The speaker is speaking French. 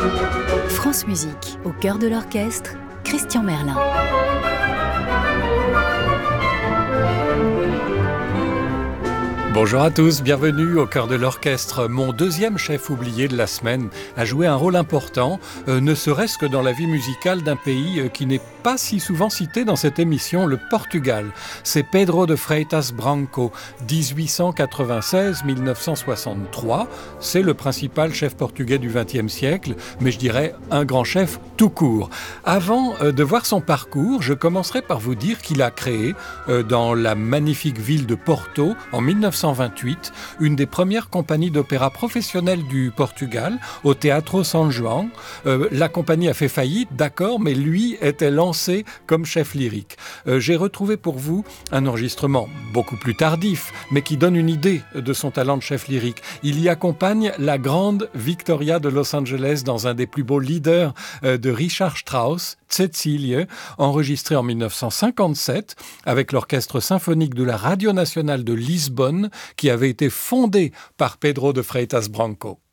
France Musique, au cœur de l'orchestre, Christian Merlin. Bonjour à tous, bienvenue au cœur de l'orchestre. Mon deuxième chef oublié de la semaine a joué un rôle important, ne serait-ce que dans la vie musicale d'un pays qui n'est pas si souvent cité dans cette émission, le Portugal. C'est Pedro de Freitas Branco, 1896-1963. C'est le principal chef portugais du XXe siècle, mais je dirais un grand chef tout court. Avant de voir son parcours, je commencerai par vous dire qu'il a créé, dans la magnifique ville de Porto, en 1928, une des premières compagnies d'opéra professionnelles du Portugal, au Teatro São João. La compagnie a fait faillite, d'accord, mais lui était lancé comme chef lyrique. J'ai retrouvé pour vous un enregistrement beaucoup plus tardif, mais qui donne une idée de son talent de chef lyrique. Il y accompagne la grande Victoria de Los Angeles dans un des plus beaux leaders de Richard Strauss, Cecilie, enregistré en 1957 avec l'orchestre symphonique de la Radio Nationale de Lisbonne qui avait été fondé par Pedro de Freitas Branco.